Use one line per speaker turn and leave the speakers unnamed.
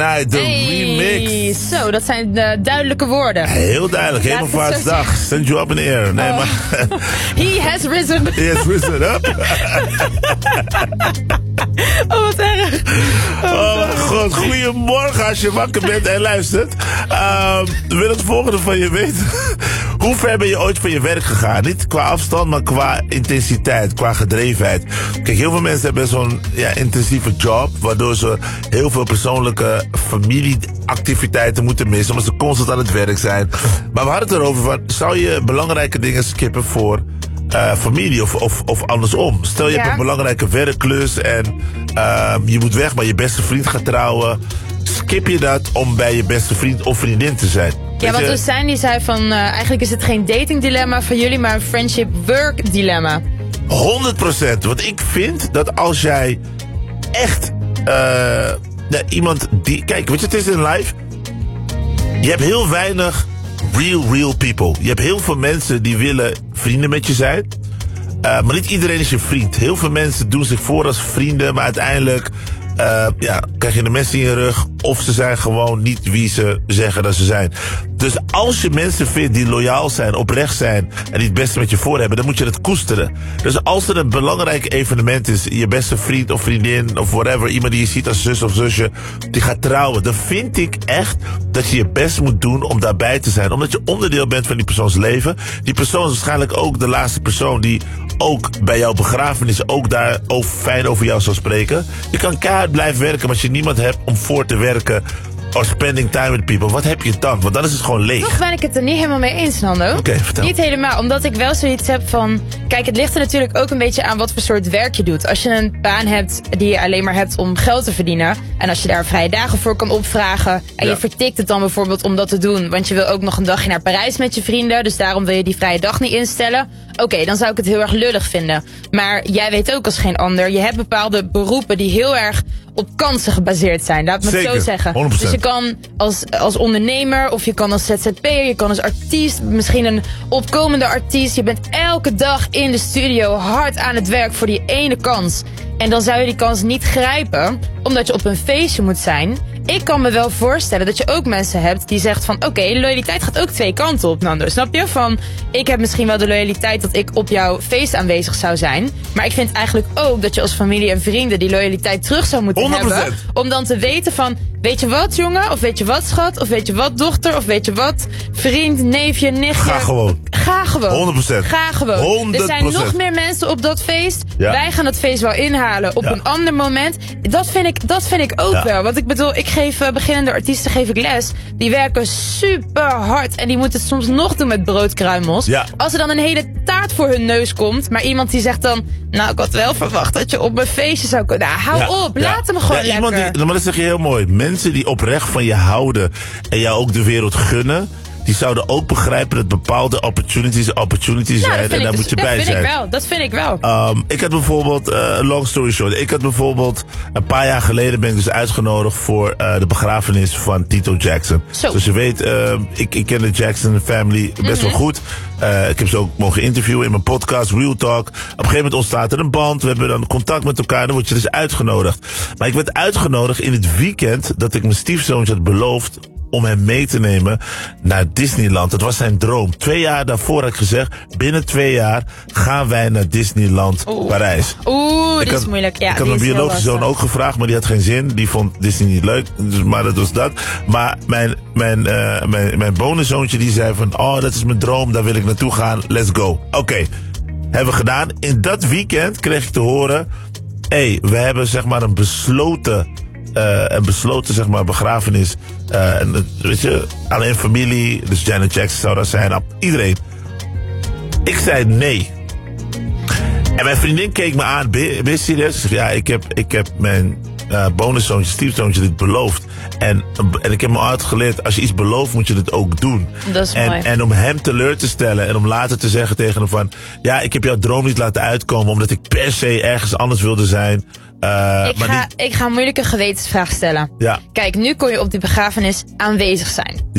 Nee, de remix.
Zo, dat zijn duidelijke woorden.
Heel duidelijk, Hemelvaartsdag. Send you up in the air. Nee, maar...
He has risen.
He has risen up.
Oh, wat erg.
Oh mijn god, goedemorgen als je wakker bent en luistert. We willen het volgende van je weten. Hoe ver ben je ooit van je werk gegaan? Niet qua afstand, maar qua intensiteit, qua gedrevenheid. Kijk, heel veel mensen hebben zo'n intensieve job, waardoor ze heel veel persoonlijke familieactiviteiten moeten missen, omdat ze constant aan het werk zijn. Maar we hadden het erover van, zou je belangrijke dingen skippen voor familie of andersom? Stel je hebt een belangrijke werkklus en je moet weg, maar je beste vriend gaat trouwen. Skip je dat om bij je beste vriend of vriendin te zijn?
Ja, want Stijn die zei van, eigenlijk is het geen dating dilemma van jullie, maar een friendship work dilemma.
100%. Want ik vind dat als jij echt iemand die... Kijk, weet je, het is in life. Je hebt heel weinig real people. Je hebt heel veel mensen die willen vrienden met je zijn. Maar niet iedereen is je vriend. Heel veel mensen doen zich voor als vrienden, maar uiteindelijk krijg je de mensen in je rug, of ze zijn gewoon niet wie ze zeggen dat ze zijn. Dus als je mensen vindt die loyaal zijn, oprecht zijn en die het beste met je voor hebben, dan moet je het koesteren. Dus als er een belangrijk evenement is, je beste vriend of vriendin of whatever, iemand die je ziet als zus of zusje, die gaat trouwen, dan vind ik echt dat je je best moet doen om daarbij te zijn. Omdat je onderdeel bent van die persoons leven. Die persoon is waarschijnlijk ook de laatste persoon die ook bij jouw begrafenis ook daar fijn over jou zal spreken. Je kan keihard blijven werken, maar als je niemand hebt om voor te werken or spending time with people, wat heb je dan? Want dan is het gewoon leeg.
Toch ben ik het er niet helemaal mee eens, Nando.
Oké, vertel.
Niet helemaal, omdat ik wel zoiets heb van... Kijk, het ligt er natuurlijk ook een beetje aan wat voor soort werk je doet. Als je een baan hebt die je alleen maar hebt om geld te verdienen, en als je daar vrije dagen voor kan opvragen, en je vertikt het dan bijvoorbeeld om dat te doen, want je wil ook nog een dagje naar Parijs met je vrienden, dus daarom wil je die vrije dag niet instellen. Oké, dan zou ik het heel erg lullig vinden. Maar jij weet ook als geen ander, je hebt bepaalde beroepen die heel erg op kansen gebaseerd zijn. Laat me het zo zeggen.
100%.
Dus je kan als ondernemer, of je kan als ZZP'er, je kan als artiest, misschien een opkomende artiest. Je bent elke dag in de studio hard aan het werk voor die ene kans. En dan zou je die kans niet grijpen, omdat je op een feestje moet zijn. Ik kan me wel voorstellen dat je ook mensen hebt die zegt van, oké, loyaliteit gaat ook twee kanten op, Nando. Snap je? Van, ik heb misschien wel de loyaliteit dat ik op jouw feest aanwezig zou zijn. Maar ik vind eigenlijk ook dat je als familie en vrienden die loyaliteit terug zou moeten
100%.
hebben. Om dan te weten van, weet je wat jongen? Of weet je wat schat? Of weet je wat dochter? Of weet je wat vriend, neefje, nichtje?
Ga gewoon.
Ga gewoon.
100%.
Ga gewoon.
100%.
Er zijn nog meer mensen op dat feest.
Ja.
Wij gaan dat feest wel inhalen op een ander moment. Dat vind ik ook wel. Want ik bedoel, ik geef beginnende artiesten geef ik les. Die werken super hard. En die moeten het soms nog doen met broodkruimels.
Ja.
Als er dan een hele taart voor hun neus komt. Maar iemand die zegt dan, nou ik had wel verwacht dat je op mijn feestje zou kunnen. Nou, hou op. Laat hem gewoon lekker.
Iemand maar dat zeg je heel mooi. Mensen die oprecht van je houden en jou ook de wereld gunnen, die zouden ook begrijpen dat bepaalde opportunities zijn en daar moet je bij zijn.
Dat vind ik wel.
Ik had bijvoorbeeld, long story short, een paar jaar geleden ben ik dus uitgenodigd voor de begrafenis van Tito Jackson.
Zo.
Dus je weet, ik ken de Jackson family best wel goed. Ik heb ze ook mogen interviewen in mijn podcast, Real Talk. Op een gegeven moment ontstaat er een band. We hebben dan contact met elkaar. Dan word je dus uitgenodigd. Maar ik werd uitgenodigd in het weekend dat ik mijn stiefzoontje had beloofd om hem mee te nemen naar Disneyland. Dat was zijn droom. 2 jaar daarvoor had ik gezegd, binnen 2 jaar gaan wij naar Disneyland Parijs.
Die is moeilijk. Ja,
ik had mijn biologische zoon ook gevraagd, maar die had geen zin. Die vond Disney niet leuk, dus, maar dat was dat. Maar mijn bonuszoontje die zei van, oh, dat is mijn droom, daar wil ik naartoe gaan, let's go. Oké, hebben we gedaan. In dat weekend kreeg ik te horen, we hebben zeg maar een besloten zeg maar begrafenis. Weet je, alleen familie, dus Janet Jackson zou dat zijn, iedereen. Ik zei nee. En mijn vriendin keek me aan, ben je serieus? Ik zeg, ja, ik heb mijn bonuszoontje, stiefzoontje dit beloofd. En ik heb me uitgeleerd, als je iets belooft, moet je het ook doen. Dat is mooi. En om hem teleur te stellen en om later te zeggen tegen hem van, ja, ik heb jouw droom niet laten uitkomen omdat ik per se ergens anders wilde zijn.
Ik ga een moeilijke gewetensvraag stellen.
Ja.
Kijk, nu kon je op die begrafenis aanwezig zijn.